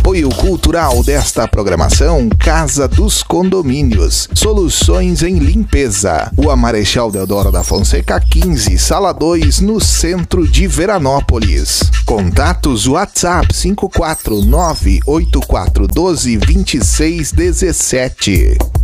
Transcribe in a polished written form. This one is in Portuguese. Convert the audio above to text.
Apoio cultural desta programação, Casa dos Condomínios. Soluções em limpeza. Rua Marechal Deodoro da Fonseca 15, Sala 2, no centro de Veranópolis. Contatos WhatsApp 54984122617.